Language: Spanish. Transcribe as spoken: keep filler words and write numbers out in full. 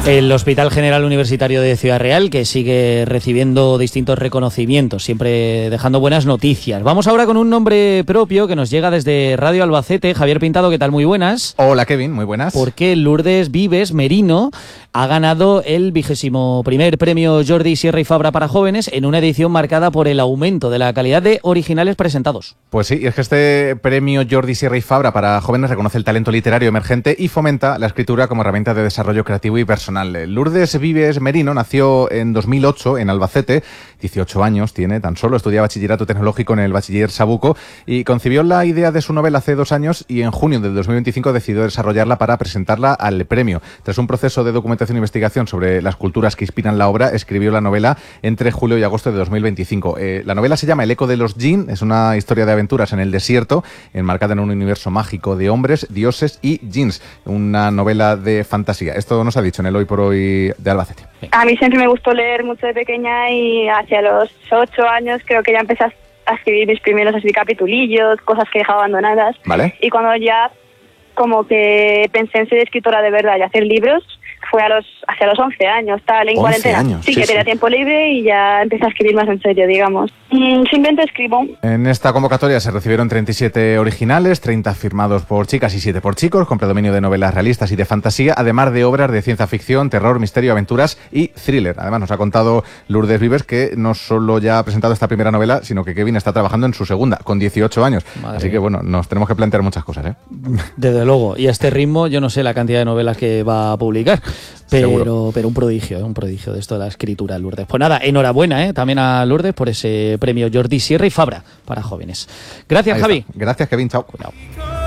El Hospital General Universitario de Ciudad Real, que sigue recibiendo distintos reconocimientos, siempre dejando buenas noticias. Vamos ahora con un nombre propio que nos llega desde Radio Albacete. Javier Pintado, ¿qué tal? Muy buenas. Hola, Kevin, muy buenas. Porque Lourdes Vives Merino ha ganado el vigésimo primer premio Jordi Sierra y Fabra para jóvenes en una edición marcada por el aumento de la calidad de originales presentados. Pues sí, es que este premio Jordi Sierra y Fabra para jóvenes reconoce el talento literario emergente y fomenta la escritura como herramienta de desarrollo creativo y personal. Lourdes Vives Merino nació en dos mil ocho en Albacete, dieciocho años tiene tan solo, estudia bachillerato tecnológico en el bachiller Sabuco y concibió la idea de su novela hace dos años y en junio del dos mil veinticinco decidió desarrollarla para presentarla al premio. Tras un proceso de documentación e investigación sobre las culturas que inspiran la obra, escribió la novela entre julio y agosto de dos mil veinticinco. Eh, la novela se llama El eco de los Jinn, es una historia de aventuras en el desierto, enmarcada en un universo mágico de hombres, dioses y jinns, una novela de fantasía. Esto nos ha dicho en el Hoy por Hoy de Albacete. A mí siempre me gustó leer mucho de pequeña y hacia los ocho años creo que ya empecé a escribir mis primeros así capitulillos, cosas que he dejado abandonadas. ¿Vale? Y cuando ya como que pensé en ser escritora de verdad y hacer libros, fue a los hacia los once años, tal, en cuarentena. Años, sí, sí, que tenía sí. tiempo libre y ya empecé a escribir más en serio, digamos. Mm, simplemente escribo. En esta convocatoria se recibieron treinta y siete originales, treinta firmados por chicas y siete por chicos, con predominio de novelas realistas y de fantasía, además de obras de ciencia ficción, terror, misterio, aventuras y thriller. Además nos ha contado Lourdes Vives que no solo ya ha presentado esta primera novela, sino que Kevin está trabajando en su segunda, con dieciocho años. Madre Así mía. que bueno, nos tenemos que plantear muchas cosas, ¿eh? Desde luego. Y a este ritmo yo no sé la cantidad de novelas que va a publicar, pero, pero un prodigio, ¿eh? un prodigio de esto de la escritura, Lourdes. Pues nada, enhorabuena ¿eh? también a Lourdes por ese premio Jordi Sierra y Fabra para jóvenes. Gracias, Ahí Javi. está. Gracias, Kevin. Chao. Cuidado.